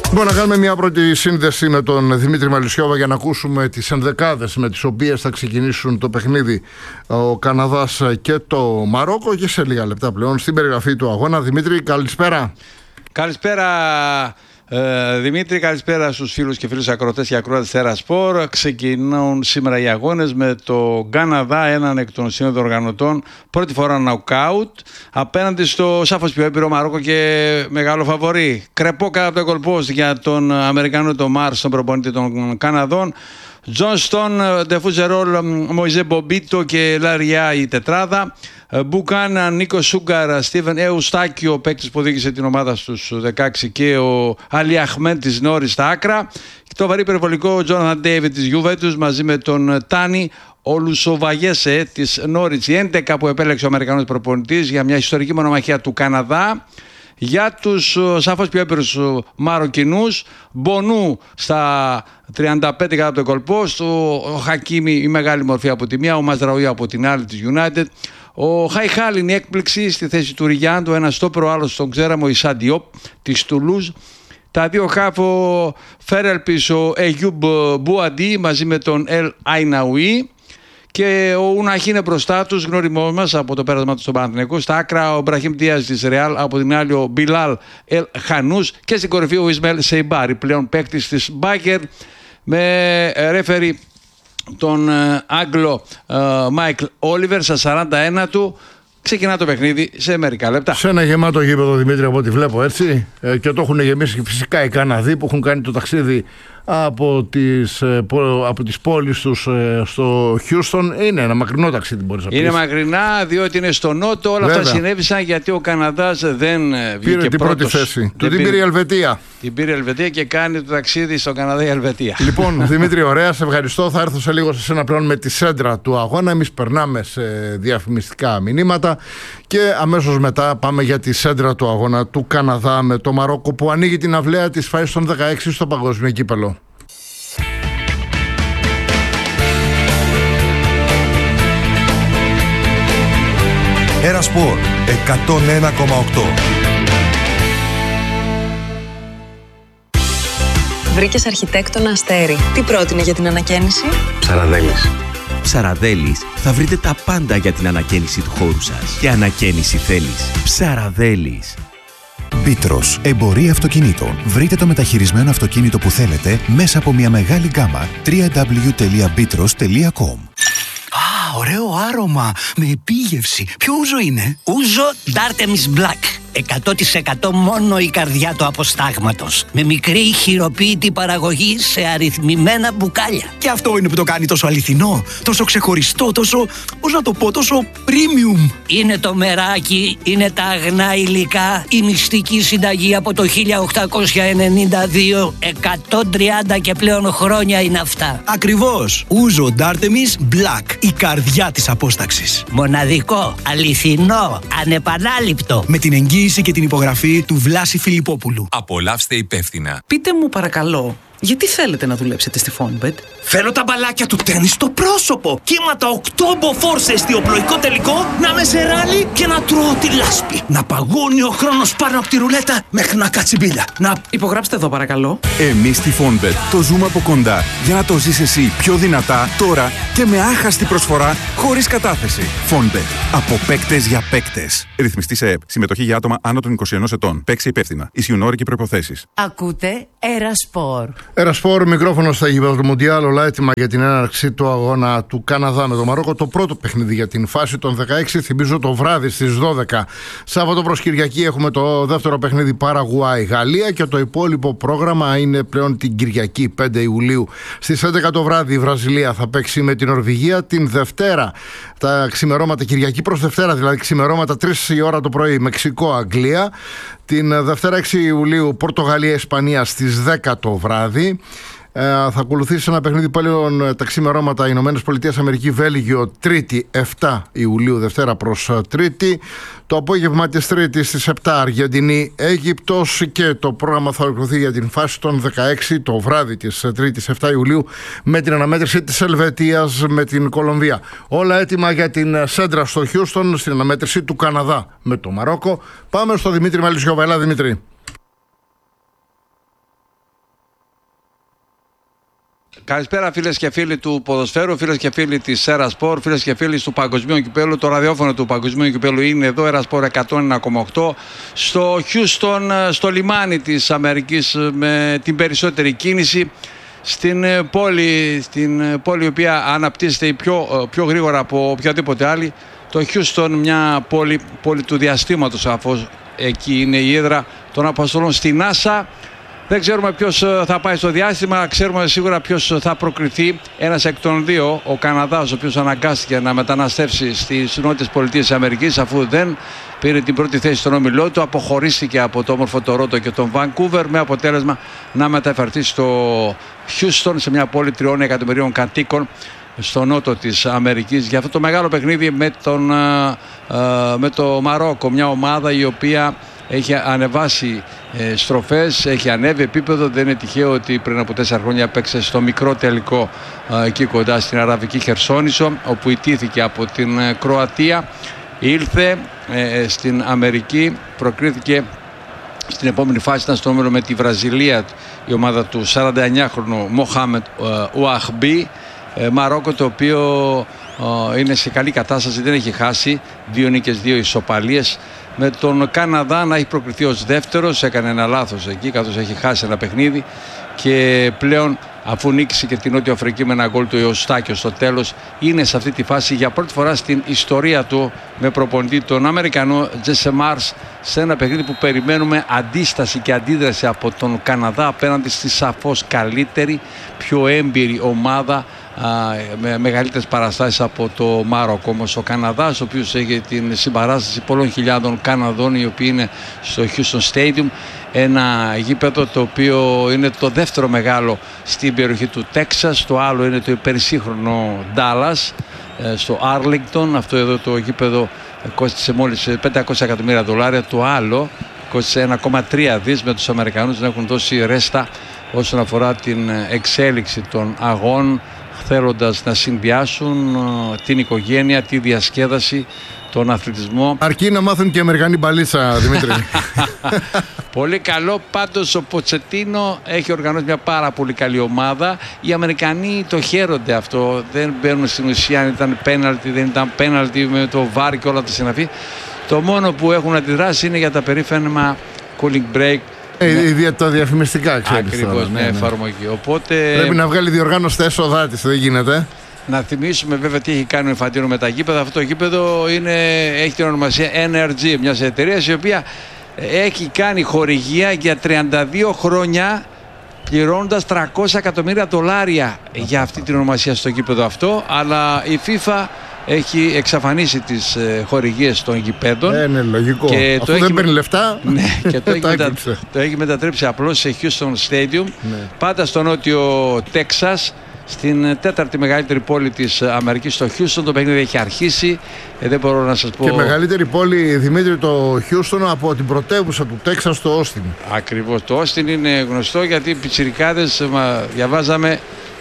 Λοιπόν, να κάνουμε μια πρώτη σύνδεση με τον Δημήτρη Μαλισσιώβα για να ακούσουμε τις ενδεκάδες με τις οποίες θα ξεκινήσουν το παιχνίδι ο Καναδάς και το Μαρόκο, και σε λίγα λεπτά πλέον στην περιγραφή του αγώνα. Δημήτρη, καλησπέρα. Καλησπέρα Δημήτρη, καλησπέρα στους φίλους και φίλους ακροατές και ακροατές Τέρα Σπορ. Ξεκινούν σήμερα οι αγώνες με το Καναδά, έναν εκ των σύνοδων οργανωτών, πρώτη φορά νοκάουτ, απέναντι στο σαφώς πιο έμπειρο Μαρόκο και μεγάλο φαβορί. Κρεπό κάτω από το γκολ-πόστ για τον Αμερικανό τον Μάρς, τον προπονητή των Καναδών. Τζόνστον, Ντεφούζερολ, Μοϊζέ Μπομπίτο και Λαριά η τετράδα. Μπουκάνα, Νίκο Σούγκαρ, Στίβεν Εουστάκιο, ο παίκτης που οδήγησε την ομάδα στους 16, και ο Αλί Αχμέντ της Νόρις στα άκρα. Και το βαρύ υπερβολικό Τζόναθαν Ντέιβιτ της Γιουβέντους μαζί με τον Τάνι Ολουσοβαγέσε της Νόριτς. Οι 11 που επέλεξε ο Αμερικανός προπονητής για μια ιστορική μονομαχία του Καναδά. Για τους σαφώς πιο έμπειρους Μαροκινούς, Μπονού στα 35 κάτω από το γκολ-πόστ, ο Χακίμι η μεγάλη μορφή από τη μία, ο Μαζραουί από την άλλη της United. Ο Χαϊχάλ είναι η έκπληξη στη θέση του Ριγιάντο, ένα στόπερο, ο άλλος τον ξέραμε, ο Ισάντιοπ της Τουλούζ. Τα δύο χαφ, ο Φέρελπης, ο Αιγιούμπ Μπουαντί μαζί με τον Ελ Αϊναουί. Και ο Ουναχή είναι μπροστά τους, γνώριμός μας από το πέρασμα του στον Παναθηναϊκό. Στα άκρα ο Μπραχίμ Ντιάζ της Ρεάλ, από την άλλη ο Μπιλάλ Ελ Χανούς, και στην κορυφή ο Ισμαήλ Σεϊμπάρη, πλέον παίκτης της Μπάκερ, με ρέφερη τον Άγγλο Μάικλ Όλιβερ στα 41 του. Ξεκινά το παιχνίδι σε μερικά λεπτά. Σε ένα γεμάτο γήπεδο, Δημήτρη, από ό,τι βλέπω, έτσι. Και το έχουν γεμίσει φυσικά οι Καναδοί που έχουν κάνει το ταξίδι από τις πόλεις τους στο Χιούστον. Είναι ένα μακρινό ταξίδι, μπορείς να πεις. Είναι μακρινά, διότι είναι στο νότο. Όλα αυτά συνέβησαν γιατί ο Καναδάς δεν πήρε την πρώτη θέση. Την πήρε η Ελβετία. Την πήρε η Ελβετία και κάνει το ταξίδι στον Καναδά η Ελβετία. Λοιπόν, Δημήτρη, ωραία, σε ευχαριστώ. Θα έρθω σε λίγο σε σένα πλέον με τη σέντρα του αγώνα. Εμείς περνάμε σε διαφημιστικά μηνύματα και αμέσως μετά πάμε για τη σέντρα του αγώνα του Καναδά με το Μαρόκο, που ανοίγει την αυλαία της φάσης των 16 στο παγκόσμιο κύπελλο. Τέρα Σπορ 101,8. Βρήκες αρχιτέκτονα Αστέρι. Τι πρότεινε για την ανακαίνιση? Ψαραδέλης. Ψαραδέλης, θα βρείτε τα πάντα για την ανακαίνιση του χώρου σας. Και ανακαίνιση θέλεις. Ψαραδέλης. Μπίτρος, εμπορία αυτοκινήτων. Βρείτε το μεταχειρισμένο αυτοκίνητο που θέλετε μέσα από μια μεγάλη γκάμα. www.bitros.com. Ωραίο άρωμα, με επίγευση. Ποιο ούζο είναι? Ούζο D'Artemis Black. 100% μόνο η καρδιά του αποστάγματος. Με μικρή χειροποίητη παραγωγή σε αριθμημένα μπουκάλια. Και αυτό είναι που το κάνει τόσο αληθινό, τόσο ξεχωριστό, τόσο, πώς να το πω, τόσο premium. Είναι το μεράκι, είναι τα αγνά υλικά, η μυστική συνταγή από το 1892. 130 και πλέον χρόνια είναι αυτά. Ακριβώς. Ούζο D'Artemis Black. Η καρδιά της απόσταξης. Μοναδικό, αληθινό, ανεπανάληπτο. Με την εγγύηση και την υπογραφή του Βλάση Φιλιππόπουλου. Απολαύστε υπεύθυνα. Πείτε μου παρακαλώ, γιατί θέλετε να δουλέψετε στη Fonbet? Θέλω τα μπαλάκια του τέννις στο πρόσωπο. Κύματα 8 μποφόρ σε εστιοπλοϊκό τελικό, να με σε ράλι και να τρώω τη λάσπη. Να παγώνει ο χρόνος πάνω από τη ρουλέτα μέχρι να κάτσει μπίλια. Να υπογράψτε εδώ παρακαλώ. Εμείς στη Fonbet το ζούμε από κοντά για να το ζεις εσύ πιο δυνατά τώρα και με άχαστη προσφορά χωρίς κατάθεση. Fonbet. Από παίκτες για παίκτες. Ρυθμιστή σε ΕΕΠ. Συμμετοχή για άτομα άνω των 21 ετών. Παίξει υπεύθυνα. Ισχύουν όροι και προϋποθέσεις. Ακούτε Τέρα Σπορ. Τέρα Σπορ, μικρόφωνο στα γήπεδα του Μουντιάλ, όλα έτοιμα για την έναρξη του αγώνα του Καναδά με το Μαρόκο. Το πρώτο παιχνίδι για την φάση των 16, θυμίζω, το βράδυ στις 12. Σάββατο προς Κυριακή έχουμε το δεύτερο παιχνίδι Παραγουάη-Γαλλία και το υπόλοιπο πρόγραμμα είναι πλέον την Κυριακή 5 Ιουλίου. Στις 11 το βράδυ η Βραζιλία θα παίξει με την Νορβηγία. Την Δευτέρα, τα ξημερώματα, Κυριακή προς Δευτέρα δηλαδή, ξημερώματα 3 η ώρα το πρωί, Μεξικό-Αγγλία. Την Δευτέρα 6 Ιουλίου Πορτογαλία-Ισπανία στις 10 το βράδυ. Θα ακολουθήσει ένα παιχνίδι πάλι τα ξημερώματα Ηνωμένες Πολιτείες Αμερική Βέλγιο, Τρίτη 7 Ιουλίου, Δευτέρα προς Τρίτη. Το απόγευμα της Τρίτης στις 7 Αργεντινή Αίγυπτος, και το πρόγραμμα θα ολοκληρωθεί για την φάση των 16 το βράδυ της Τρίτης 7 Ιουλίου με την αναμέτρηση της Ελβετίας με την Κολομβία. Όλα έτοιμα για την σέντρα στο Χιούστον, στην αναμέτρηση του Καναδά με το Μαρόκο. Πάμε στο Δημήτρη Μαλισσιώβα. Έλα Δημήτρη. Καλησπέρα φίλες και φίλοι του ποδοσφαίρου, φίλες και φίλοι της Έρα Σπορ, φίλες και φίλοι του Παγκοσμίου Κυπέλλου. Το ραδιόφωνο του Παγκοσμίου Κυπέλλου είναι εδώ, Έρα Σπορ 101,8. Στο Χιούστον, στο λιμάνι της Αμερικής, με την περισσότερη κίνηση. Στην πόλη η οποία αναπτύσσεται πιο γρήγορα από οποιαδήποτε άλλη. Το Χιούστον, μια πόλη του διαστήματος, αφού εκεί είναι η έδρα των αποστολών στη NASA. Δεν ξέρουμε ποιος θα πάει στο διάστημα, ξέρουμε σίγουρα ποιος θα προκριθεί. Ένας εκ των δύο, ο Καναδάς, ο οποίος αναγκάστηκε να μεταναστεύσει στις Ηνωμένες Πολιτείες της Αμερικής, αφού δεν πήρε την πρώτη θέση στον όμιλό του, αποχωρίστηκε από το όμορφο Τορόντο και τον Βανκούβερ, με αποτέλεσμα να μεταφερθεί στο Χιούστον, σε μια πόλη 3 εκατομμυρίων κατοίκων στο νότο της Αμερικής, για αυτό το μεγάλο παιχνίδι με το Μαρόκο, μια ομάδα η οποία έχει ανεβάσει στροφές, έχει ανέβει επίπεδο. Δεν είναι τυχαίο ότι πριν από 4 χρόνια παίξε στο μικρό τελικό εκεί κοντά στην Αραβική Χερσόνησο, όπου ιτήθηκε από την Κροατία. Ήλθε στην Αμερική, προκρίθηκε στην επόμενη φάση, ήταν στο όμιλο με τη Βραζιλία, η ομάδα του 49χρονου Μοχάμετ Ουαχμπί. Μαρόκο, το οποίο είναι σε καλή κατάσταση, δεν έχει χάσει, 2 νίκες, 2 ισοπαλίες. Με τον Καναδά να έχει προκριθεί ως δεύτερος, έκανε ένα λάθος εκεί καθώς έχει χάσει ένα παιχνίδι, και πλέον, αφού νίκησε και την Νότια Αφρική με ένα γκολ του Εωστάκιο στο τέλος, είναι σε αυτή τη φάση για πρώτη φορά στην ιστορία του με προπονητή τον Αμερικανό Τζέσε Μάρς, σε ένα παιχνίδι που περιμένουμε αντίσταση και αντίδραση από τον Καναδά απέναντι στη σαφώς καλύτερη, πιο έμπειρη ομάδα με μεγαλύτερες παραστάσεις από το Μάροκο. Όμως ο Καναδάς, ο οποίος έχει την συμπαράσταση πολλών χιλιάδων Καναδών, οι οποίοι είναι στο Houston Stadium, ένα γήπεδο το οποίο είναι το δεύτερο μεγάλο στην περιοχή του Τέξας. Το άλλο είναι το υπερσύγχρονο Dallas στο Arlington. Αυτό εδώ το γήπεδο κόστησε μόλις $500 εκατομμύρια. Το άλλο κόστησε 1,3 δις, με τους Αμερικανούς να έχουν δώσει ρέστα όσον αφορά την εξέλιξη των αγών, θέλοντας να συνδυάσουν την οικογένεια, τη διασκέδαση, τον αθλητισμό. Αρκεί να μάθουν και οι Αμερικανοί μπαλίτσα, Δημήτρη. Πολύ καλό. Πάντως ο Ποτσετίνο έχει οργανώσει μια πάρα πολύ καλή ομάδα. Οι Αμερικανοί το χαίρονται αυτό. Δεν μπαίνουν στην ουσία αν ήταν πέναλτι, δεν ήταν πέναλτι, με το βάρ και όλα τα συναφή. Το μόνο που έχουν αντιδράσει είναι για τα περίφημα cooling break. Τα διαφημιστικά, ξέρεις. Ακριβώς, μια εφαρμογή. Οπότε πρέπει να βγάλει διοργάνωση τα έσοδά της, δεν γίνεται. Να θυμίσουμε βέβαια τι έχει κάνει ο Ιφαντίνο με τα γήπεδα. Αυτό το γήπεδο έχει την ονομασία NRG, μιας εταιρείας η οποία έχει κάνει χορηγία για 32 χρόνια, πληρώνοντας $300 εκατομμύρια για αυτή την ονομασία στο γήπεδο αυτό. Αλλά η FIFA έχει εξαφανίσει τις χορηγίες των γηπέδων. Είναι λογικό. Και αφού δεν παίρνει λεφτά. Ναι, και το έχει μετατρέψει απλώς σε Houston Stadium. Ναι. Πάντα στο νότιο Τέξας, στην 4η μεγαλύτερη πόλη της Αμερικής, στο Houston. Το παιχνίδι έχει αρχίσει. Δεν μπορώ να σας πω. Και μεγαλύτερη πόλη, Δημήτρη, το Houston από την πρωτεύουσα του Τέξας στο Austin. Ακριβώς. Το Austin είναι γνωστό γιατί οι πιτσιρικάδες, διαβάζαμε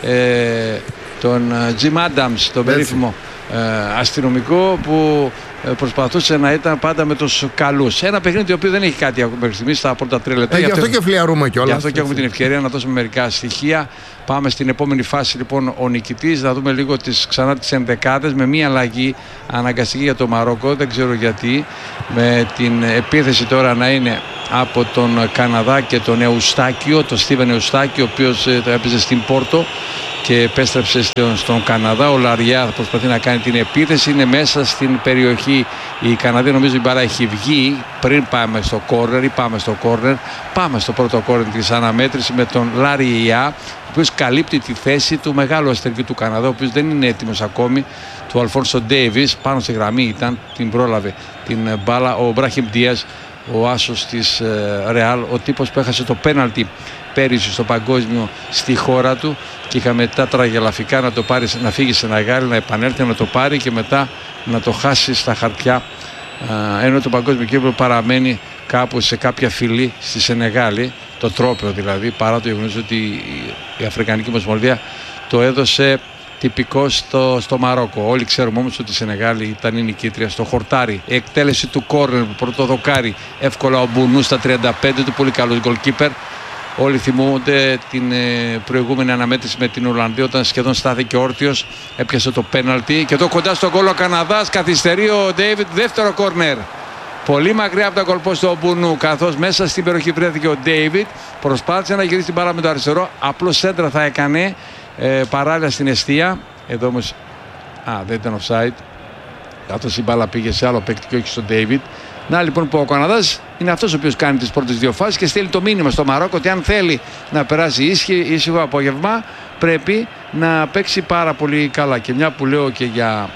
τον Jim Adams, τον περίφημο αστυνομικό που προσπαθούσε να ήταν πάντα με τους καλούς. Ένα παιχνίδι το οποίο δεν έχει κάτι ακόμα μέχρι στιγμής στα πρώτα 3 λεπτά. Γι' αυτό και φλιαρούμε κιόλας. Γι' αυτό και έχουμε την ευκαιρία να δώσουμε μερικά στοιχεία. Πάμε στην επόμενη φάση λοιπόν, ο νικητής. Να δούμε λίγο ξανά τις ενδεκάδες, με μία αλλαγή αναγκαστική για το Μαρόκο. Δεν ξέρω γιατί. Με την επίθεση τώρα να είναι από τον Καναδά και τον Εουστάκιο, τον Στίβεν Εουστάκιο, ο οποίος έπαιζε στην Πόρτο και επέστρεψε στον Καναδά. Ο Λαριά θα προσπαθεί να κάνει την επίθεση. Είναι μέσα στην περιοχή η Καναδία. Νομίζω η μπάλα έχει βγει πριν πάμε στο κόρνερ ή πάμε στο κόρνερ. Πάμε στο πρώτο κόρνερ της αναμέτρησης με τον Λαριά, ο οποίος καλύπτει τη θέση του μεγάλου αστεριού του Καναδά, ο οποίος δεν είναι έτοιμος ακόμη, του Αλφόνσο Ντέιβις. Πάνω στη γραμμή ήταν, την πρόλαβε την μπάλα ο Μπράχιμ Ντίας, ο άσος της Ρεάλ, ο τύπος που έχασε το πέναλτι πέρυσι στο παγκόσμιο στη χώρα του, και είχαμε τα τραγελαφικά να το πάρει, να φύγει σε ένα Γάλλη, να επανέλθει να το πάρει και μετά να το χάσει στα χαρτιά, ενώ το παγκόσμιο κύπελλο παραμένει κάπου σε κάποια φυλή στη Σενεγάλη, το τρόπαιο δηλαδή, παρά το γεγονός ότι η Αφρικανική Ομοσπονδία το έδωσε τυπικό στο Μαρόκο. Όλοι ξέρουμε όμως ότι η Σενεγάλη ήταν η νικήτρια στο χορτάρι. Η εκτέλεση του κόρνερ, πρώτο δοκάρι εύκολα ο Μπουνού στα 35 του, πολύ καλός goalkeeper. Όλοι θυμούνται την προηγούμενη αναμέτρηση με την Ολλανδία όταν σχεδόν στάθηκε όρθιος, έπιασε το πέναλτι και εδώ κοντά στο γκολ ο Καναδάς, καθυστερεί ο Ντέιβιτ, δεύτερο κόρνερ. Πολύ μακριά από τα γκολπόστ του Μπουνού, καθώς μέσα στην περιοχή βρέθηκε ο Ντέιβιτ, προσπάθησε να γυρίσει την μπάλα με το αριστερό, απλώς σέντρα θα έκανε παράλληλα στην εστία. Εδώ όμως δεν ήταν offside, καθώς η μπάλα πήγε σε άλλο παίκτη και όχι στον Ντέιβιτ. Να λοιπόν που ο Καναδάς είναι αυτός ο οποίος κάνει τις πρώτες δύο φάσεις και στέλνει το μήνυμα στο Μαρόκο ότι αν θέλει να περάσει ήσυχο απόγευμα πρέπει να παίξει πάρα πολύ καλά. Και μια που λέω και για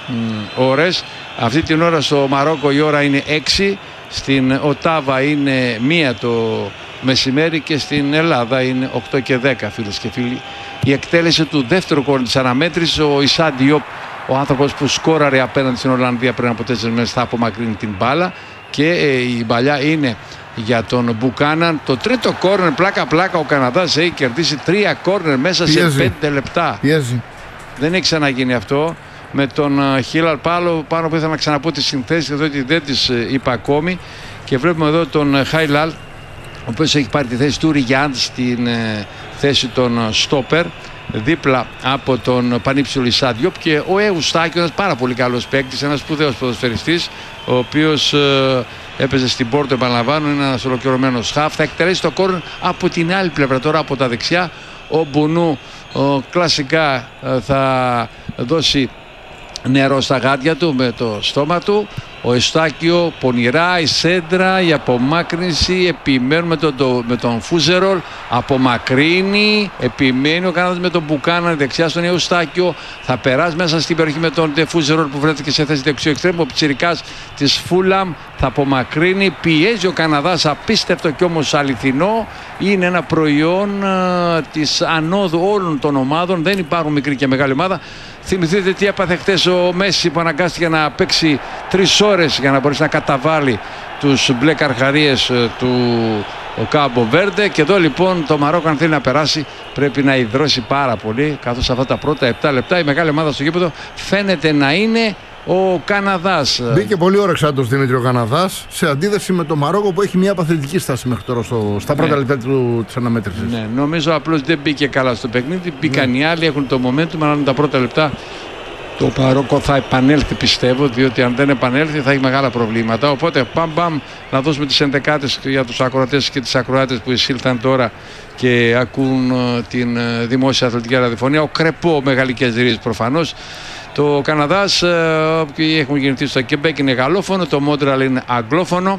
ώρες, αυτή την ώρα στο Μαρόκο η ώρα είναι 6, στην Οτάβα είναι 1 το μεσημέρι και στην Ελλάδα είναι 8 και 10, φίλες και φίλοι. Η εκτέλεση του δεύτερου κόρνερ της αναμέτρησης, ο Ισά Διόπ, ο άνθρωπος που σκόραρε απέναντι στην Ολλανδία πριν από 4 μέρες, θα απομακρύνει την μπάλα και η παλιά είναι για τον Μπουκάναν. Το τρίτο κόρνερ, πλάκα ο Καναδάς έχει κερδίσει 3 κόρνερ μέσα σε 5 λεπτά. Πιέζει. Δεν έχει ξαναγίνει αυτό. Με τον Χίλαρ πάνω που ήθελα να ξαναπώ τις συνθέσεις εδώ ότι δεν τις είπα ακόμη, και βλέπουμε εδώ τον Χάιλαλ, ο οποίος έχει πάρει τη θέση του Ριγιάντ στην θέση των στόπερ δίπλα από τον πανύψηλο Ισά Διόπ, και ο Εουστάκιο, ένας πάρα πολύ καλός παίκτης, ένας σπουδαίος ποδοσφαιριστής, ο οποίος έπαιζε στην Πόρτο, επαναλαμβάνω, είναι ένας ολοκληρωμένος χαφ. Θα εκτελέσει το κόρνερ από την άλλη πλευρά, τώρα από τα δεξιά. Ο Μπουνού κλασικά θα δώσει νερό στα γάντια του με το στόμα του. Ο Εστάκιο πονηρά, η σέντρα, η απομάκρυνση, επιμένουν με τον Φούζερολ, απομακρύνει, επιμένει ο Καναδάς με τον Μπουκάναν δεξιά στον Εουστάκιο, θα περάσει μέσα στην περιοχή με τον Φούζερολ που βρέθηκε σε θέση δεξιού εξτρέμου, ο πιτσιρικάς της Φούλαμ θα απομακρύνει, πιέζει ο Καναδάς, απίστευτο και όμως αληθινό, είναι ένα προϊόν της ανόδου όλων των ομάδων, δεν υπάρχουν μικρή και μεγάλη ομάδα. Θυμηθείτε τι έπαθε χτες ο Μέση που αναγκάστηκε να παίξει 3 ώρες για να μπορέσει να καταβάλει τους μπλε καρχαρίες του Κάμπο Βέρντε. Και εδώ λοιπόν το Μαρόκο, αν θέλει να περάσει, πρέπει να ιδρώσει πάρα πολύ, καθώς αυτά τα πρώτα 7 λεπτά η μεγάλη ομάδα στο γήπεδο φαίνεται να είναι ο Καναδάς. Μπήκε πολύ όρεξάντος Δημήτρη ο Καναδάς, σε αντίθεση με το Μαρόκο που έχει μια παθητική στάση μέχρι τώρα στα πρώτα λεπτά της αναμέτρησης. Ναι, νομίζω απλώς δεν μπήκε καλά στο παιχνίδι. Μπήκαν οι άλλοι, έχουν το momentum, αλλά τα πρώτα λεπτά το Μαρόκο θα επανέλθει, πιστεύω, διότι αν δεν επανέλθει θα έχει μεγάλα προβλήματα. Οπότε μπαμ να δώσουμε τις ενδεκάτες για τους ακροατές και τις ακροάτες που εισήλθαν τώρα και ακούν την δημόσια αθλητική ραδιοφωνία. Ο Κρεπό με γαλλικές ρίζες προφανώς. Το Καναδάς, όποιοι έχουν γεννηθεί στο Κεμπέκ, είναι γαλλόφωνο, το Μόντρεαλ είναι αγγλόφωνο.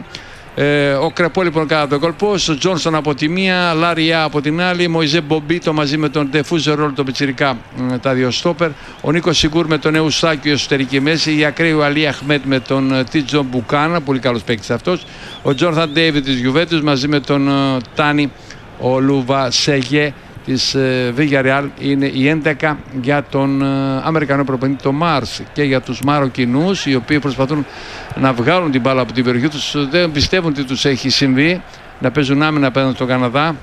Ο Κρεπό λοιπόν κατά τον κολπός, ο Τζόνσον από τη μία, Λάρια από την άλλη, Μοϊζέ Μπομπίτο μαζί με τον Ντεφούζερολ, τον πιτσιρικά, τα δύο στόπερ, ο Νίκος Σιγκούρ με τον Εουστάκιο εσωτερική μέση, η ακραίο Αλή Αχμέτ με τον Τίτζον Μπουκάνα, πολύ καλός παίκτης αυτός, ο Τζόναθαν Ντέιβιτ της Γιουβέντους μαζί με τον Τάνι, ο Λούβα Σεγέ της Villarreal. Είναι η 11 για τον Αμερικανό προπονητή, το Μάρς, και για τους Μαροκινούς, οι οποίοι προσπαθούν να βγάλουν την μπάλα από την περιοχή τους. Δεν πιστεύουν ότι τους έχει συμβεί να παίζουν άμυνα απέναντι στον Καναδά.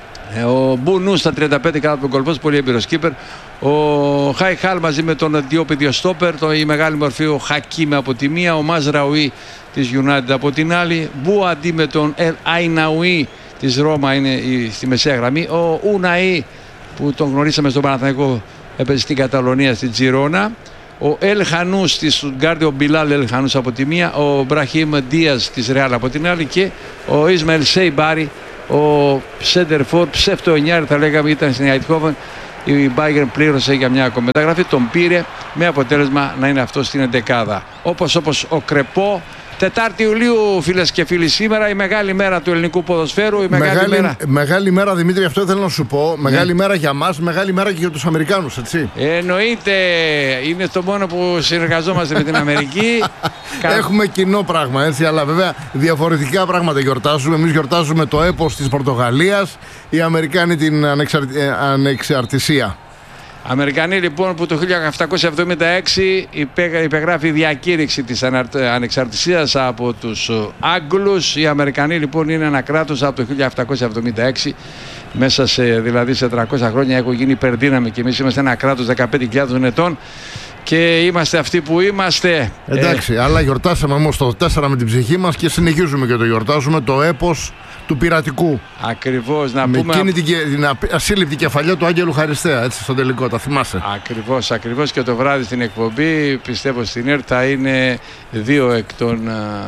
Ο Μπουνού στα 35 κατά τον κολπός, πολύ έμπειρος κύπερ. Ο Χάιχαλ μαζί με τον Διόπι Διοστόπερ, η μεγάλη μορφή ο Χακίμ από τη μία, ο Μαζραουί της United από την άλλη, Μπουαντί με τον Ελ Αϊναουί της Ρώμα είναι στη μεσαία γραμμή, ο Ουναή που τον γνωρίσαμε στον Παναθηναϊκό, έπαιζε στην Καταλωνία, στην Τζιρόνα, ο Ελ Χανούς της Στουτγκάρδη, ο Μπιλάλ Ελ Χανούς από τη μία, ο Μπραχίμ Ντίας της Ρεάλ από την άλλη και ο Ισμαήλ Σέιμπάρι, ο Σέντερφορ, ψεύτο εννιάρι θα λέγαμε, ήταν στην Αιτχόβεν. Η Bayern πλήρωσε για μια ακόμα μεταγραφή, τον πήρε με αποτέλεσμα να είναι αυτό στην εντεκάδα. Όπως ο Κρεπό. 4η Ιουλίου, φίλες και φίλοι, σήμερα η μεγάλη μέρα του ελληνικού ποδοσφαίρου. Μεγάλη μέρα, Δημήτρη, αυτό ήθελα να σου πω. Μεγάλη μέρα για μας, μεγάλη μέρα και για τους Αμερικάνους, έτσι. Εννοείται, είναι το μόνο που συνεργαζόμαστε με την Αμερική. Έχουμε κοινό πράγμα, έτσι, αλλά βέβαια διαφορετικά πράγματα γιορτάζουμε. Εμείς γιορτάζουμε το έπος της Πορτογαλίας, οι Αμερικάνοι την ανεξαρτησία. Αμερικανοί λοιπόν που το 1776 υπεγράφει διακήρυξη της ανεξαρτησίας από τους Άγγλους. Οι Αμερικανοί λοιπόν είναι ένα κράτος από το 1776. Μέσα σε 300 χρόνια έχουν γίνει υπερδύναμοι και εμείς είμαστε ένα κράτος 15.000 ετών. και είμαστε αυτοί που είμαστε. Εντάξει, αλλά γιορτάσαμε όμως το 4 με την ψυχή μας και συνεχίζουμε και το γιορτάζουμε, το έπος του πειρατικού. Ακριβώς, να με πούμε. Με εκείνη την ασύλληπτη κεφαλιά του Άγγελου Χαριστέα, έτσι στο τελικό, τα θυμάσαι. Ακριβώς και το βράδυ στην εκπομπή, πιστεύω στην ΕΡΤ θα είναι 2 εκ των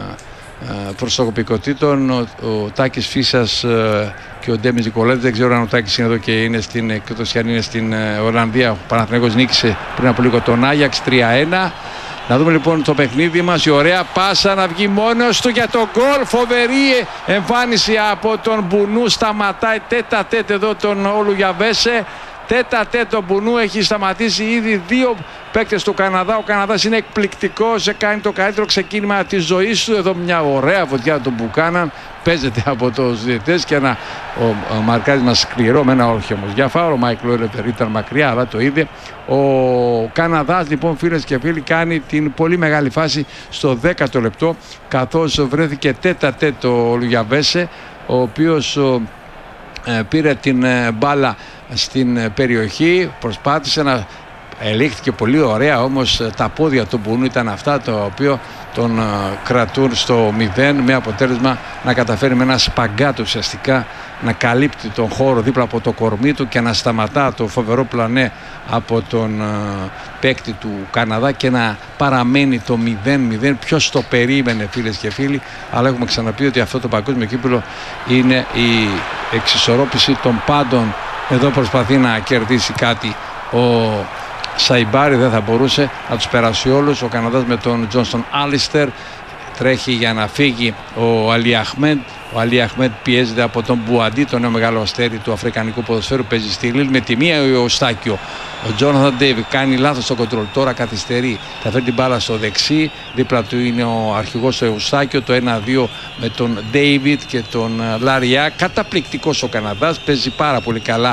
προσωπικότητων, ο Τάκης Φίσας και ο Ντέμις Νικολέτης. Δεν ξέρω αν ο Τάκης είναι εδώ και είναι εκτός αν είναι στην Ολλανδία. Ο Παναθηναϊκός νίκησε πριν από λίγο τον Άγιαξ 3-1. Να δούμε λοιπόν το παιχνίδι μας. Η ωραία πάσα να βγει μόνος του για το γκολ. Φοβερή εμφάνιση από τον Μπουνού. Σταματάει τέτα τέτ εδώ τον Ολουγιαβέσε. Τέτα τέτ τον Μπουνού έχει σταματήσει ήδη 2 παίκτες του Καναδά. Ο Καναδάς είναι εκπληκτικός, κάνει το καλύτερο ξεκίνημα της ζωής του. Εδώ μια ωραία φωτιά του Μπουκάναν. Παίζεται από τους διαιτητές και ο μαρκάρις σκληρό με ένα όχι όμως για φάουλ. Ο Μάικλ Όλεβερ ήταν μακριά, αλλά το είδε. Ο Καναδάς λοιπόν, φίλες και φίλοι, κάνει την πολύ μεγάλη φάση στο 10ο λεπτό, καθώς βρέθηκε τέτα τέτ ο Λουγιαβέσε, ο οποίος πήρε την μπάλα στην περιοχή, προσπάθησε να ελήχθηκε πολύ ωραία, όμως τα πόδια του Μπουνού ήταν αυτά το οποίο τον κρατούν στο 0, με αποτέλεσμα να καταφέρει με ένα σπαγκάτο ουσιαστικά να καλύπτει τον χώρο δίπλα από το κορμί του και να σταματά το φοβερό πλανέ από τον παίκτη του Καναδά και να παραμένει το 0-0. Ποιος το περίμενε, φίλες και φίλοι, αλλά έχουμε ξαναπεί ότι αυτό το παγκόσμιο κύπελλο είναι η εξισορρόπηση των πάντων. Εδώ προσπαθεί να κερδίσει κάτι ο Σαϊμπάρη, δεν θα μπορούσε να τους περάσει όλους. Ο Καναδάς με τον Τζόνστον Άλιστερ τρέχει για να φύγει ο Αλί Αχμέντ. Ο Αλί Αχμέντ πιέζεται από τον Μπουαντί, τον νέο μεγάλο αστέρι του αφρικανικού ποδοσφαίρου. Παίζει στη Λίλ με τη μία ο Ιωστάκιο. Ο Τζόναθαν Ντέιβι κάνει λάθος στο κοντρόλ. Τώρα καθυστερεί. Θα φέρει την μπάλα στο δεξί. Δίπλα του είναι ο αρχηγός ο Ιωστάκιο. Το 1-2 με τον Ντέιβιτ και τον Λαριά. Καταπληκτικός ο Καναδάς. Παίζει πάρα πολύ καλά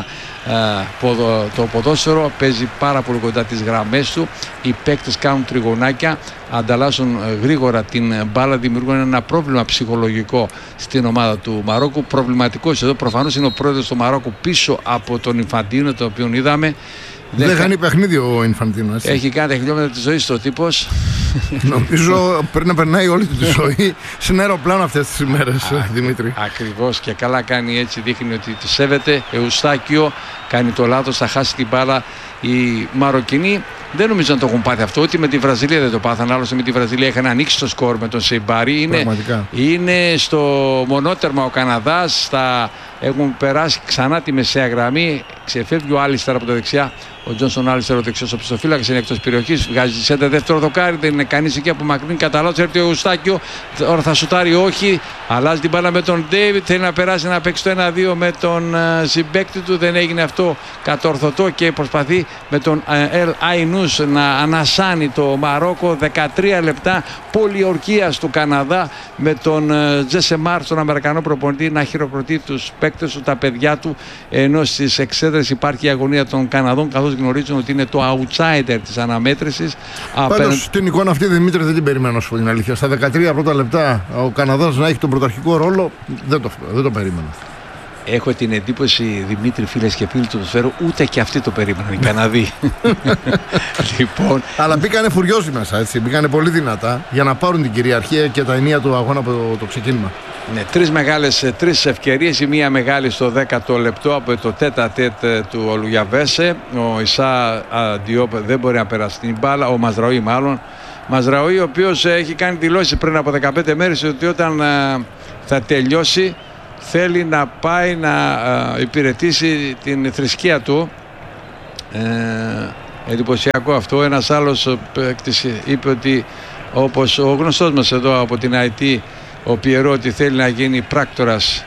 το ποδόσφαιρο. Παίζει πάρα πολύ κοντά τις γραμμές του. Οι παίκτες κάνουν τριγωνάκια. Ανταλλάσσουν γρήγορα την μπάλα. Δημιουργούν ένα πρόβλημα ψυχολογικό στην ομάδα του Μαρόκου. Προβληματικός εδώ προφανώς είναι ο πρόεδρος του Μαρόκου πίσω από τον Ινφαντίνο, τον οποίο είδαμε. Δεν κάνει παιχνίδι ο Ινφαντίνο. Έχει κάνει τα χιλιόμετρα της ζωής του ο τύπος. Νομίζω πρέπει να περνάει όλη τη ζωή στην αεροπλάνο αυτές τις ημέρες, Δημήτρη. Ακριβώς, και καλά κάνει, έτσι δείχνει ότι τη σέβεται. Εουστάκιο κάνει το λάθος, θα χάσει την μπάλα. Οι Μαροκινοί δεν νομίζω να το έχουν πάθει αυτό, ούτε με τη Βραζιλία δεν το πάθαν. Άλλωστε με τη Βραζιλία είχαν ανοίξει το σκορ με τον Σεϊμπάρη. Είναι στο μονότερμα ο Καναδάς. Έχουν περάσει ξανά τη μεσαία γραμμή. Ξεφεύγει ο Άλιστερ από το δεξιά. Ο Τζόνσον Άλιστερ, ο δεξιός οπισθοφύλακας, είναι εκτός περιοχής. Βγάζει σέντα δεύτερο δοκάρι. Δεν είναι κανείς εκεί από μακρινή. Κατά λάθος έρθει ο Ιουστάκιο. Τώρα θα σουτάρει, όχι. Αλλάζει την μπάλα με τον Ντέιβιτ. Θέλει να περάσει να παίξει το 1-2 με τον συμπαίκτη του. Δεν έγινε αυτό κατορθωτό και προσπαθεί με τον Ελ Αϊνούς να ανασάνει το Μαρόκο. 13 λεπτά πολιορκίας του Καναδά με τον Τζέσε Μάρ, τον Αμερικανό προπονητή, να χειροκροτεί τους παίκτες του, τα παιδιά του, ενώ στις εξέδρες υπάρχει η αγωνία των Καναδών, καθώς γνωρίζουν ότι είναι το outsider της αναμέτρησης. Πάντως την εικόνα αυτή, Δημήτρη, δεν την περιμένω, σου πω την αλήθεια. Στα 13 πρώτα λεπτά ο Καναδάς να έχει τον πρωταρχικό ρόλο, δεν το περίμενα. Έχω την εντύπωση, Δημήτρη, φίλες και φίλοι του ποδοσφαίρου, ούτε και αυτοί το περίμεναν, οι Καναδοί. Λοιπόν. Αλλά μπήκανε φουριόζοι μέσα, έτσι. Μπήκανε πολύ δυνατά για να πάρουν την κυριαρχία και τα ενία του αγώνα από το ξεκίνημα. Ναι, τρεις ευκαιρίες. Η μία μεγάλη στο 10ο λεπτό από το τέτα τέτ του Ολουγιαβέσε. Ο Ισά Διόπ δεν μπορεί να περάσει την μπάλα. Ο Μαζραούι μάλλον. Μαζραούι, ο οποίος έχει κάνει δηλώσει πριν από 15 μέρες ότι όταν θα τελειώσει θέλει να πάει να υπηρετήσει την θρησκεία του. Εντυπωσιακό αυτό. Ένας άλλος παίκτης είπε ότι, όπως ο γνωστός μας εδώ από την IT, ο Πιερό, ότι θέλει να γίνει πράκτορας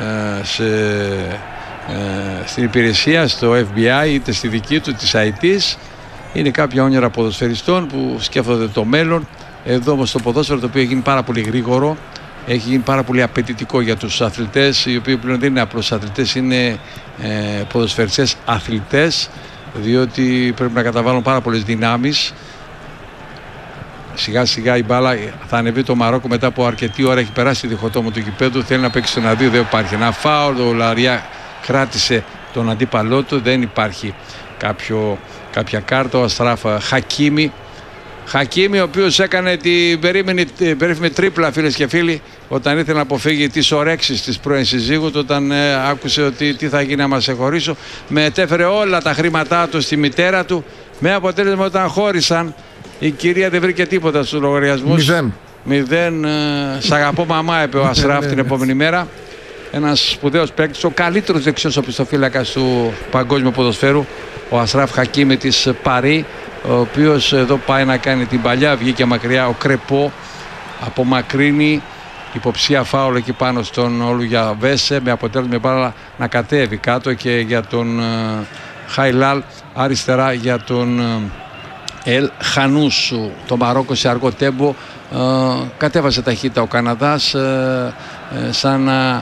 στην υπηρεσία, στο FBI, είτε στη δική του της IT's. Είναι κάποια όνειρα ποδοσφαιριστών που σκέφτονται το μέλλον. Εδώ όμως το ποδόσφαιρο, το οποίο έχει γίνει πάρα πολύ γρήγορο, έχει γίνει πάρα πολύ απαιτητικό για τους αθλητές, οι οποίοι πλέον δεν είναι απλώς αθλητές, είναι ποδοσφαιριστές αθλητές, διότι πρέπει να καταβάλουν πάρα πολλές δυνάμεις. Σιγά σιγά η μπάλα θα ανεβεί το Μαρόκο μετά από αρκετή ώρα. Έχει περάσει τη διχοτόμο του γηπέδου. Θέλει να παίξει το 1-2. Δεν υπάρχει ένα φάουλ. Ο Λαριά κράτησε τον αντίπαλό του. Δεν υπάρχει κάποια κάρτα. Ο Αστράφ Χακίμι Χακίμι, ο οποίος έκανε την περίφημη τρίπλα, φίλες και φίλοι, όταν ήθελε να αποφύγει τις ορέξεις της πρώην συζύγου του, όταν άκουσε ότι τι θα γίνει άμα σε χωρίσω. Μετέφερε όλα τα χρήματά του στη μητέρα του, με αποτέλεσμα όταν χώρισαν η κυρία δεν βρήκε τίποτα στους λογαριασμούς. 0. Σ' αγαπώ μαμά, είπε ο Ασράφ την επόμενη μέρα. Ένας σπουδαίος παίκτης, ο καλύτερος δεξιός οπισθοφύλακας του παγκόσμιου ποδοσφαίρου, ο Ασράφ Χακίμι της Παρί, ο οποίος εδώ πάει να κάνει την παλιά, βγήκε μακριά ο Κρεπό, απομακρύνει, υποψία φάουλ εκεί πάνω στον Ολουγια Βέσε, με αποτέλεσμα η μπάλα να κατέβει κάτω και για τον Χαϊλάλ, αριστερά για τον Ελ Χανούσου. Το Μαρόκο σε αργό τέμπο κατέβασε ταχύτητα ο Καναδάς, σαν να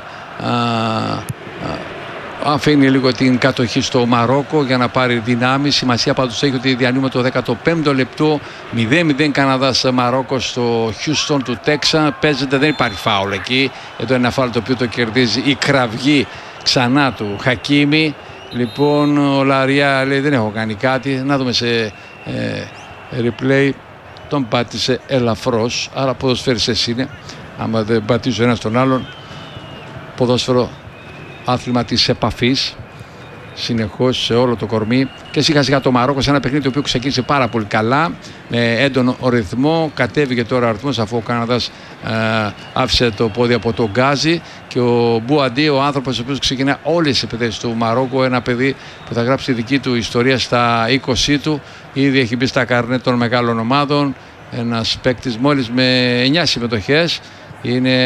αφήνει λίγο την κατοχή στο Μαρόκο για να πάρει δυνάμει. Σημασία πάντως έχει ότι διανύουμε το 15ο λεπτό. 0-0 Καναδάς Μαρόκο στο Χιούστον του Τέξαν. Παίζεται, δεν υπάρχει φάουλ εκεί. Εδώ είναι ένα φάουλ το οποίο το κερδίζει η κραυγή ξανά του Χακίμι. Λοιπόν, ο Λαριά λέει δεν έχω κάνει κάτι. Να δούμε σε replay. Τον πάτησε ελαφρώς, άρα ποδοσφαίριστες είναι. Άμα δεν πατήσω ένα τον άλλον, ποδόσφαιρο άθλημα της επαφής, συνεχώς σε όλο το κορμί. Και σιγά σιγά το Μαρόκο σε ένα παιχνίδι το οποίο ξεκίνησε πάρα πολύ καλά, με έντονο ρυθμό. Κατέβηκε τώρα ο αριθμός αφού ο Καναδάς άφησε το πόδι από τον Γκάζι, και ο Μπουαντί, ο άνθρωπος ο οποίος ξεκινά όλες τις επιθέσεις του Μαρόκο, ένα παιδί που θα γράψει τη δική του ιστορία στα 20 του, ήδη έχει μπει στα καρνέ των μεγάλων ομάδων. Ένας παίκτης μόλις με 9 συμμετοχές, είναι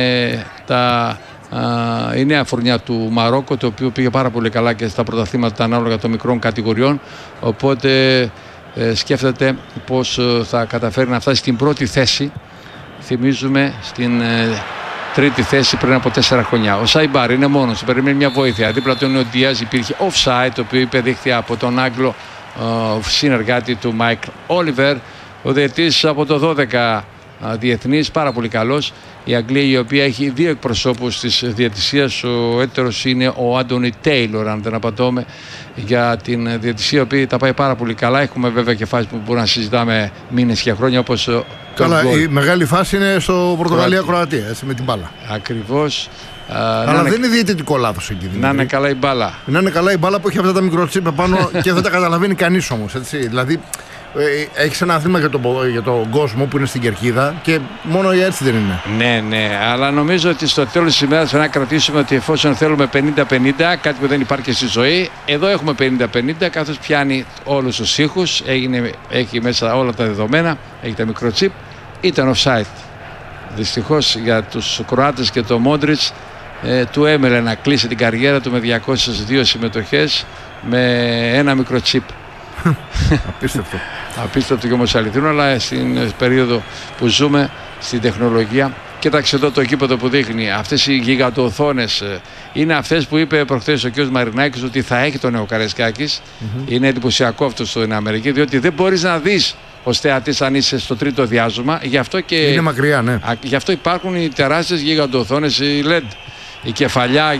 η νέα φουρνιά του Μαρόκο, το οποίο πήγε πάρα πολύ καλά και στα πρωταθλήματα τα ανάλογα των μικρών κατηγοριών, οπότε σκέφτεται πως θα καταφέρει να φτάσει στην πρώτη θέση. Θυμίζουμε στην τρίτη θέση πριν από 4 χρόνια. Ο Σαϊμπάρ είναι μόνος, περιμένει μια βοήθεια. Δίπλα του είναι ο Ντιάζ, υπήρχε offside, το οποίο υπεδείχθη από τον Άγγλο συνεργάτη του Μάικλ Όλιβερ. Ο διαιτής από το 12 διεθνής, πάρα πολύ καλός. Η Αγγλία, η οποία έχει 2 εκπροσώπους της διαιτησίας, ο έτερος είναι ο Άντονι Τέιλορ, αν δεν απατώμε, για την διαιτησία, η οποία τα πάει πάρα πολύ καλά. Έχουμε βέβαια και φάσεις που μπορούμε να συζητάμε μήνες και χρόνια, όπως καλά, η μεγάλη φάση είναι στο Πορτογαλία-Κροατία, έτσι, με την μπάλα. Ακριβώς. Αλλά δεν είναι διαιτητικό λάθος εκεί. Να είναι καλά η μπάλα. Να είναι καλά η μπάλα που έχει αυτά τα μικροτσίπ πάνω και δεν τα καταλαβαίνει κανείς όμως. Έτσι. Δηλαδή, έχεις ένα άθλημα για τον κόσμο που είναι στην κερκίδα και μόνο έτσι δεν είναι. Ναι, αλλά νομίζω ότι στο τέλος της ημέρας θα κρατήσουμε ότι εφόσον θέλουμε 50-50, κάτι που δεν υπάρχει στη ζωή, εδώ έχουμε 50-50, καθώς πιάνει όλους τους ήχους, έχει μέσα όλα τα δεδομένα, έχει τα μικροτσίπ, ήταν offside. Δυστυχώς για τους Κροάτες και το Μόντριτς, του έμελε να κλείσει την καριέρα του με 202 συμμετοχές με ένα μικροτσίπ. Απίστευτο. Απίστευτο και όμως αληθινό, αλλά στην περίοδο που ζούμε, στην τεχνολογία. Κοίταξε εδώ το κήπεδο που δείχνει. Αυτές οι γιγαντοοθόνες είναι αυτές που είπε προχθές ο κ. Μαρινάκης ότι θα έχει το Νεοκαρεσκάκης. Είναι εντυπωσιακό αυτό στην Αμερική, διότι δεν μπορείς να δεις ως θεατής αν είσαι στο τρίτο διάζωμα. Γι' αυτό και είναι μακριά, ναι. Γι' αυτό υπάρχουν οι τεράστιες γιγαντοοθόνες, οι LED. Η κεφαλιά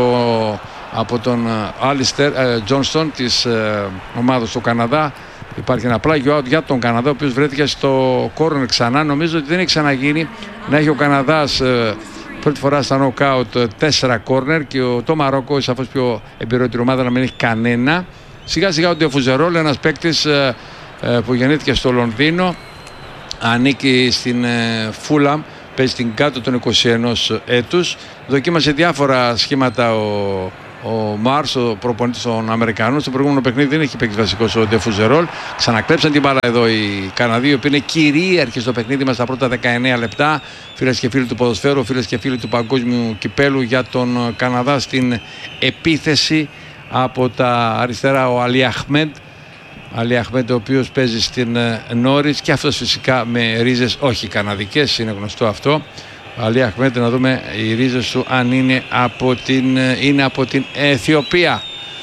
από τον Άλιστερ Τζόνστον της ομάδας του Καναδά. Υπάρχει ένα πλάγιο out για τον Καναδά, ο οποίος βρέθηκε στο κόρνερ ξανά. Νομίζω ότι δεν έχει ξαναγίνει να έχει ο Καναδάς πρώτη φορά στα νοκάουτ 4 κόρνερ, και το Μαρόκο, σαφώς πιο εμπειρότερη ομάδα, να μην έχει κανένα. Σιγά σιγά ο Ντεφουζερόλ, ένας παίκτης που γεννήθηκε στο Λονδίνο, ανήκει στην Φούλαμ, παίζει στην κάτω των 21 έτους. Δοκίμασε διάφορα σχήματα ο Μάρς, ο προπονητής των Αμερικανών. Στο προηγούμενο παιχνίδι δεν έχει παίξει βασικός ο Ντεφουζερόλ. Ξανακλέψαν την μπάλα εδώ οι Καναδοί, οι οποίοι είναι κυρίαρχοι στο παιχνίδι μας στα πρώτα 19 λεπτά. Φίλες και φίλοι του ποδοσφαίρου, φίλες και φίλοι του παγκόσμιου κυπέλου, για τον Καναδά στην επίθεση από τα αριστερά ο Αλί Αχμέντ, ο οποίος παίζει στην Νόριτς, και αυτός φυσικά με ρίζες όχι καναδικές, είναι γνωστό αυτό. Αλί Αχμέντ, να δούμε οι ρίζες του αν είναι από την Αιθιοπία.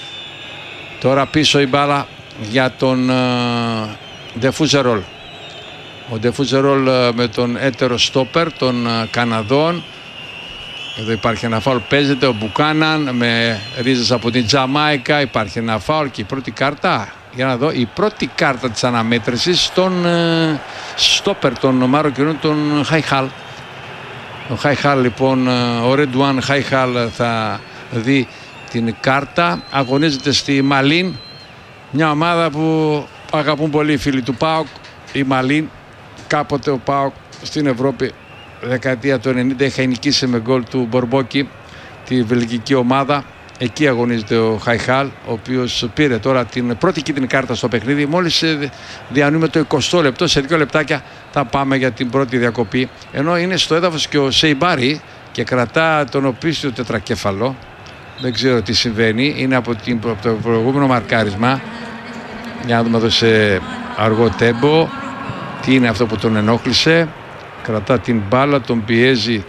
Τώρα πίσω η μπάλα για τον Ντεφουζερόλ. Ο Ντεφουζερόλ με τον έτερο στόπερ των Καναδών. Εδώ υπάρχει ένα φάουλ, παίζεται ο Μπουκάναν με ρίζες από την Τζαμάικα. Υπάρχει ένα φάουλ και η πρώτη κάρτα για να δω, η πρώτη κάρτα της αναμέτρησης στον στόπερ των Μαροκινών, τον Χαϊχάλ. Ο Χαϊχάλ λοιπόν, ο Ρεντουάν Χαϊχάλ θα δει την κάρτα. Αγωνίζεται στη Μαλίν, μια ομάδα που αγαπούν πολύ οι φίλοι του ΠΑΟΚ. Η Μαλίν, κάποτε ο ΠΑΟΚ στην Ευρώπη δεκαετία του 90 είχε νικήσει με γκολ του Μπορμπόκι τη βελγική ομάδα. Εκεί αγωνίζεται ο Χαϊχάλ, ο οποίος πήρε τώρα την πρώτη κίτρινη κάρτα στο παιχνίδι. Μόλις διανύουμε το 20 λεπτό, σε 2 λεπτάκια θα πάμε για την πρώτη διακοπή. Ενώ είναι στο έδαφος και ο Σεϊμπάρη και κρατά τον οπίστιο τετρακέφαλο. Δεν ξέρω τι συμβαίνει, είναι από το προηγούμενο μαρκάρισμα. Για να δούμε εδώ σε αργό τέμπο τι είναι αυτό που τον ενόχλησε. Κρατά την μπάλα, τον πιέζει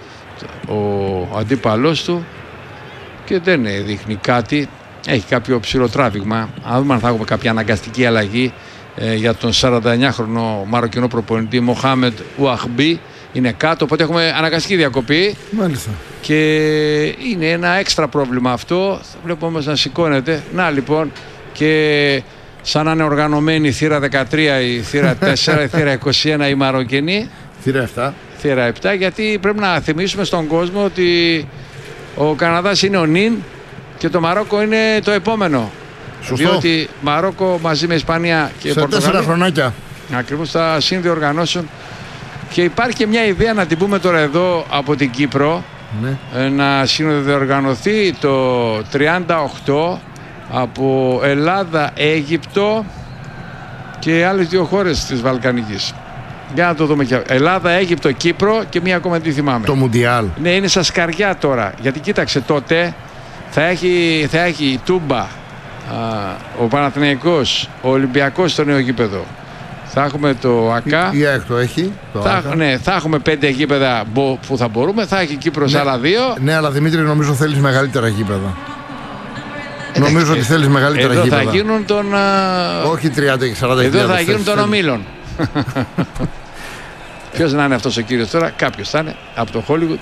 ο αντίπαλός του και δεν δείχνει κάτι. Έχει κάποιο ψηλό τράβηγμα. Αν δούμε αν θα έχουμε κάποια αναγκαστική αλλαγή για τον 49χρονο Μαροκινό προπονητή Μοχάμεντ Ουαχμπί. Είναι κάτω, οπότε έχουμε αναγκαστική διακοπή. Μάλιστα. Και είναι ένα έξτρα πρόβλημα αυτό. Βλέπω όμως να σηκώνεται. Να λοιπόν, και σαν να είναι οργανωμένη η θύρα 13, η θύρα 4, η θύρα 21 η Μαροκινή. Θύρα 7. Θύρα 7, γιατί πρέπει να θυμίσουμε στον κόσμο ότι ο Καναδάς είναι ο νυν και το Μαρόκο είναι το επόμενο. Σωστό. Διότι Μαρόκο μαζί με Ισπανία και σε Πορτογαλία 4 χρονάκια ακριβώς θα συνδιοργανώσουν. Και υπάρχει και μια ιδέα να την πούμε τώρα εδώ από την Κύπρο, ναι, να συνδιοργανωθεί το 38 από Ελλάδα, Αίγυπτο και άλλες 2 χώρες της Βαλκανικής. Για να το δούμε και Ελλάδα, Αίγυπτο, Κύπρο και μία ακόμα τι θυμάμαι. Το Μουντιάλ. Ναι, είναι στα σκαριά τώρα. Γιατί κοίταξε, τότε θα έχει η Τούμπα, ο Παναθηναϊκός, ο Ολυμπιακός στο νέο γήπεδο. Θα έχουμε το ΑΚΑ. Η ΑΕΚ το έχει. Θα έχουμε 5 γήπεδα που θα μπορούμε. Θα έχει Κύπρος άλλα 2. Ναι, αλλά Δημήτρη, νομίζω θέλεις μεγαλύτερα γήπεδα. Νομίζω ότι θέλεις μεγαλύτερα εδώ γήπεδα. Θα γίνουν τον. Όχι 30 και 40 εδώ θα γίνουν των ομίλων. Ποιος να είναι αυτός ο κύριος τώρα? Κάποιος θα είναι από το Hollywood.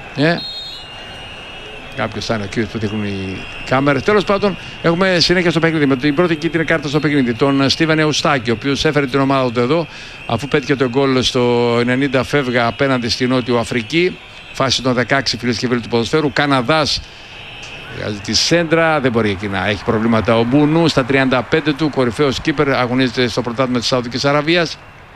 Κάποιος θα είναι ο κύριος που δείχνουν οι κάμερες. Τέλος πάντων, έχουμε συνέχεια στο παιχνίδι με την πρώτη κίτρινη κάρτα στο παιχνίδι. Τον Στίβεν Εουστάκη, ο οποίος έφερε την ομάδα του εδώ, αφού πέτυχε τον γκολ στο 90 φεύγα απέναντι στη Νότιο Αφρική. Φάση των 16 φίλες και φίλοι του ποδοσφαίρου. Καναδάς τη σέντρα, δεν μπορεί εκεί να έχει προβλήματα. Ο Μπουνού στα 35 του, κορυφαίος κύπερ, αγωνίζεται στο πρωτάθλημα της Σαουδικής Αραβίας.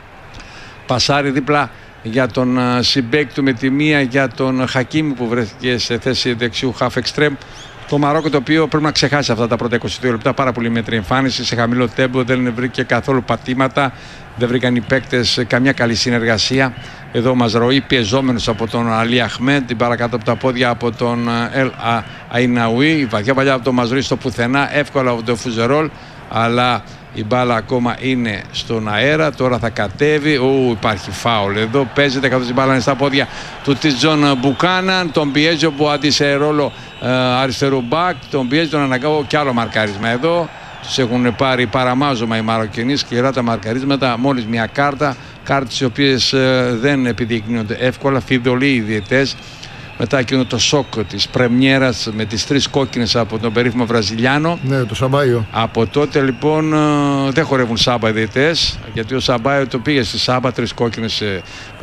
Πασάρι δίπλα για τον συμπέκ του με τη μία για τον Χακίμ που βρέθηκε σε θέση δεξιού half extreme. Το Μαρόκο, το οποίο πρέπει να ξεχάσει αυτά τα πρώτα 22 λεπτά, πάρα πολύ μέτρη εμφάνιση σε χαμηλό τέμπο, δεν βρήκε καθόλου πατήματα, δεν βρήκαν οι παίκτες καμιά καλή συνεργασία. Εδώ ο Μαζραούι πιεζόμενος από τον Αλί Αχμέντ, την παρακάτω από τα πόδια από τον Ελ Αϊναουί, η βαθιά παλιά από τον Μαζραούι στο πουθενά, εύκολα από τον Φουζερόλ, αλλά η μπάλα ακόμα είναι στον αέρα. Τώρα θα κατέβει. Υπάρχει φάουλ εδώ. Παίζεται καθώς η μπάλα είναι στα πόδια του Τιτζον Μπουκάναν. Τον πιέζει ο Μπουάντι σε ρόλο αριστερού μπακ. Τον πιέζει, τον αναγκάω κι άλλο μαρκάρισμα εδώ. Τους έχουν πάρει παραμάζωμα οι Μαροκινοί. Σκληρά τα μαρκαρίσματα. Μόλις μια κάρτα. Κάρτες οι οποίες δεν επιδεικνύονται εύκολα. Φιδωλοί οι διαιτές. Μετά εκείνο το σοκ της πρεμιέρας με τις 3 κόκκινες από τον περίφημο Βραζιλιάνο. Ναι, το Σαμπάιο. Από τότε λοιπόν δεν χορεύουν Σάμπα οι διαιτές, γιατί ο Σαμπάιο το πήγε στη Σάμπα, 3 κόκκινες σε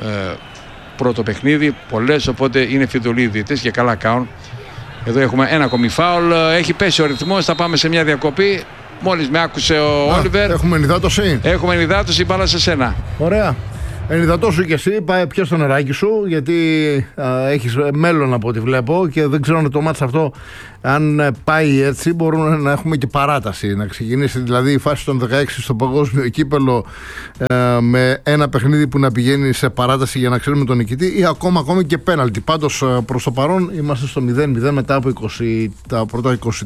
πρώτο παιχνίδι, πολλές, οπότε είναι φιδωλοί οι διαιτές και καλά κάνουν. Εδώ έχουμε ένα ακόμη φάουλ, έχει πέσει ο ρυθμός, θα πάμε σε μια διακοπή. Μόλις με άκουσε ο Όλιβερ. Έχουμε ενυδάτωση. Έχουμε ενυδάτωση, μπάλα σε σένα. Ωραία. Ενυδατώσου κι εσύ, πιες το νεράκι σου, γιατί έχεις μέλλον από ό,τι βλέπω και δεν ξέρω αν το μάτς αυτό, αν πάει έτσι, μπορούμε να έχουμε και παράταση. Να ξεκινήσει δηλαδή η φάση των 16 στο παγκόσμιο κύπελο με ένα παιχνίδι που να πηγαίνει σε παράταση για να ξέρουμε τον νικητή ή ακόμα και πέναλτι. Πάντως προς το παρόν είμαστε στο 0-0 μετά από τα πρώτα 20.